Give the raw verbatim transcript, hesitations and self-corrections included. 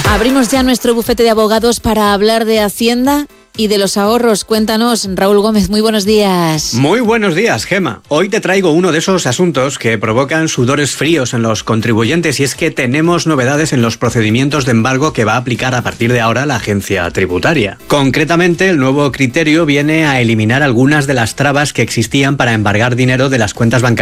Abrimos ya nuestro bufete de abogados para hablar de Hacienda y de los ahorros. Cuéntanos, Raúl Gómez, muy buenos días. Muy buenos días, Gema. Hoy te traigo uno de esos asuntos que provocan sudores fríos en los contribuyentes, y es que tenemos novedades en los procedimientos de embargo que va a aplicar a partir de ahora la agencia tributaria. Concretamente, el nuevo criterio viene a eliminar algunas de las trabas que existían para embargar dinero de las cuentas bancarias